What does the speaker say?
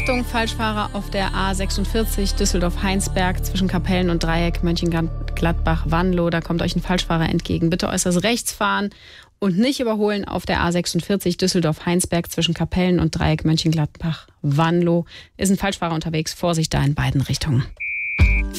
Achtung, Falschfahrer auf der A46 Düsseldorf-Heinsberg zwischen Kapellen und Dreieck Mönchengladbach-Wanlo. Da kommt euch ein Falschfahrer entgegen. Bitte äußerst rechts fahren und nicht überholen auf der A46 Düsseldorf-Heinsberg zwischen Kapellen und Dreieck Mönchengladbach-Wanlo. Ist ein Falschfahrer unterwegs. Vorsicht da in beiden Richtungen.